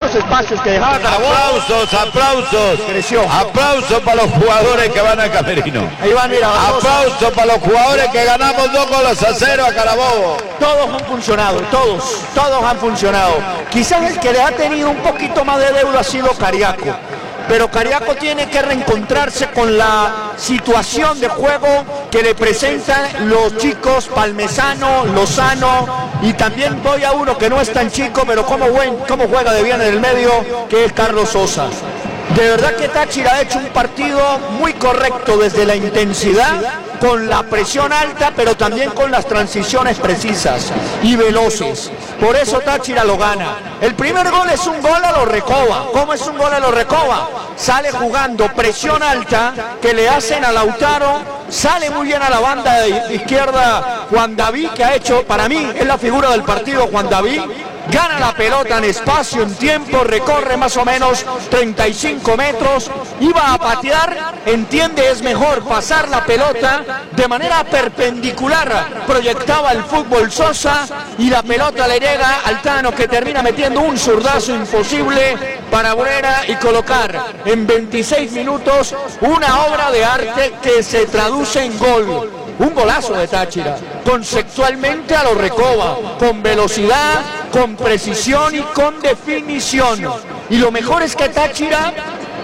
algunos espacios que dejaba Carabobo. Aplausos. Creció. Aplausos para los jugadores que van al camerino. Ahí van a ir a Aplausos para los jugadores que ganamos 2-0 a Carabobo. Todos han funcionado, todos han funcionado. Quizás el que le ha tenido un poquito más de deuda ha sido Cariaco. Pero Cariaco tiene que reencontrarse con la situación de juego que le presentan los chicos Palmesano, Lozano, y también voy a uno que no es tan chico, pero cómo juega de bien en el medio, que es Carlos Sosa. De verdad que Táchira ha hecho un partido muy correcto desde la intensidad, con la presión alta, pero también con las transiciones precisas y veloces. Por eso Táchira lo gana. El primer gol es un gol a lo Recoba. ¿Cómo es un gol a lo Recoba? Sale jugando presión alta que le hacen a Lautaro. Sale muy bien a la banda de izquierda Juan David, que ha hecho, para mí, es la figura del partido Juan David. Gana la pelota en espacio, en tiempo, recorre más o menos 35 metros, iba a patear, entiende, es mejor pasar la pelota de manera perpendicular, proyectaba el fútbol Sosa y la pelota le llega al Tano, que termina metiendo un zurdazo imposible para Brera y colocar en 26 minutos una obra de arte que se traduce en gol. Un golazo de Táchira, conceptualmente a lo Recoba, con velocidad, con precisión y con definición. Y lo mejor es que Táchira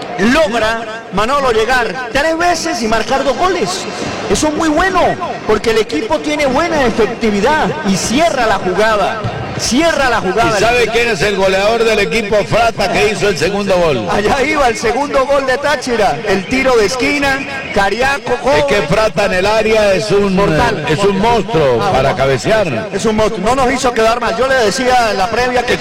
logra, Manolo, llegar 3 veces y marcar 2 goles. Eso es muy bueno, porque el equipo tiene buena efectividad y cierra la jugada. ¿Y sabe quién es el goleador del equipo? Frata, que hizo el segundo gol. Allá iba el segundo gol de Táchira, el tiro de esquina, Cariaco. Es que Frata en el área es un monstruo para cabecear. Es un monstruo, no nos hizo quedar mal. Yo le decía en la previa que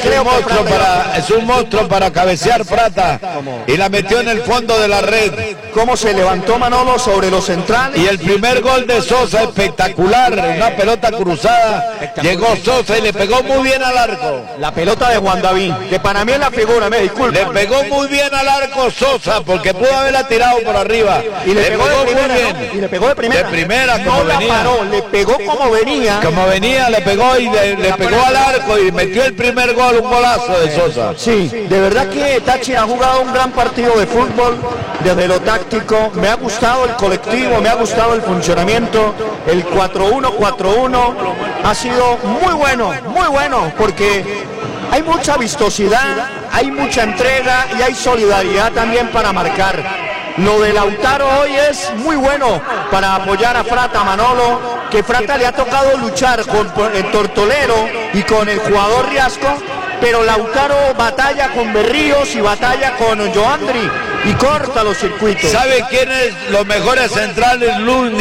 es un monstruo para cabecear Frata, y la metió en el fondo de la red. Cómo se levantó Manolo sobre los centrales. Y el primer gol de Sosa, espectacular, una pelota cruzada, llegó Sosa y le pegó muy bien al arco. La pelota de Juan David, que para mí es la figura, me disculpo. Le pegó muy bien al arco Sosa, porque pudo haberla tirado por arriba. Y le pegó de primera, muy bien. Y le pegó de primera. De primera, como no venía. La paró, le pegó como venía. Como venía, le pegó y le pegó al arco y metió el primer gol, un golazo de Sosa. Sí, de verdad que Táchira ha jugado un gran partido de fútbol desde lo táctico. Me ha gustado el colectivo, me ha gustado el funcionamiento. El 4-1-4-1 ha sido muy bueno, porque hay mucha vistosidad, hay mucha entrega y hay solidaridad también para marcar. Lo de Lautaro hoy es muy bueno para apoyar a Frata, Manolo, que Frata le ha tocado luchar con el Tortolero y con el jugador Riasco, pero Lautaro batalla con Berríos y batalla con Joandri y corta los circuitos. ¿Sabe quién es los mejores centrales?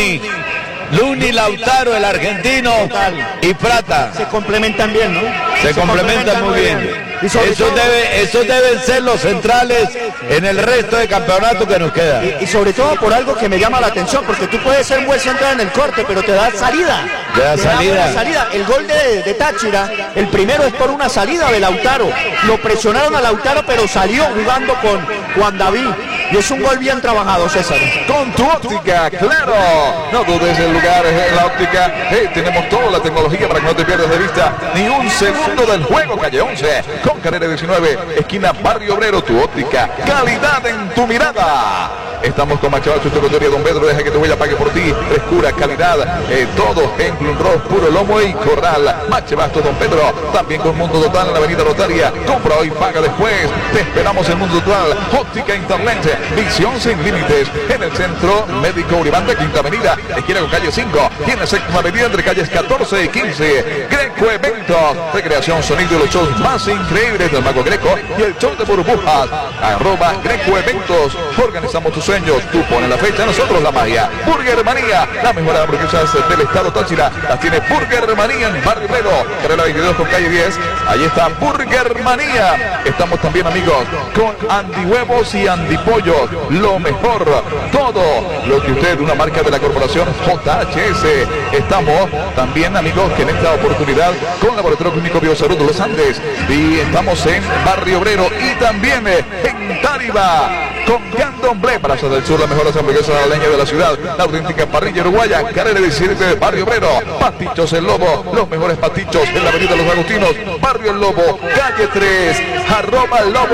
Luni, Lautaro, el argentino, y Frata. Se complementan bien, ¿no? Se complementan muy bien. Esos deben ser los centrales en el resto de campeonato que nos queda. Y sobre todo por algo que me llama la atención, porque tú puedes ser un buen central en el corte, pero te da salida. Te da salida. El gol de Táchira, el primero es por una salida de Lautaro. Lo presionaron a Lautaro, pero salió jugando con Juan David. Y es un gol bien trabajado, César. Con tu óptica, claro. No dudes, el lugar es en la óptica. Tenemos toda la tecnología para que no te pierdas de vista ni un segundo del juego. Calle 11, con carrera 19, esquina Barrio Obrero. Tu óptica, calidad en tu mirada. Estamos con Machado, su territorio, Don Pedro, deja que tu huella pague por ti. Frescura, calidad, todo en Plum Rock, puro lomo y corral. Machebasto, Don Pedro, también con Mundo Total en la avenida Rotaria. Compra hoy, paga después. Te esperamos en Mundo Total. Óptica Internet, visión sin límites. En el Centro Médico Uribante, Quinta Avenida, esquina con calle 5. Tiene sexta avenida entre calles 14 y 15. Greco Eventos, recreación, sonido y los shows más increíbles del Mago Greco y el show de burbujas. @Greco Eventos. Organizamos tus sueños. Tú pones la fecha, nosotros la magia. Burger Manía, la mejor hamburguesas del estado Táchira. Las tiene Burger Manía en Barrio Obrero, carrera 22 con calle 10. Ahí está Burger Manía. Estamos también, amigos, con Andy Huevos y Andy Pollo. Lo mejor, todo lo que usted, una marca de la corporación JHS. Estamos también, amigos, que en esta oportunidad con Laboratorio Clínico Biosalud de los Andes. Y estamos en Barrio Obrero y también en Táriba con Candomblé, para del Sur, la mejor hamburguesa de la leña de la ciudad, la auténtica parrilla uruguaya, carrera 17 de Barrio Obrero. Pastichos El Lobo, los mejores pastichos en la avenida Los Agustinos, Barrio El Lobo, calle 3, @El Lobo.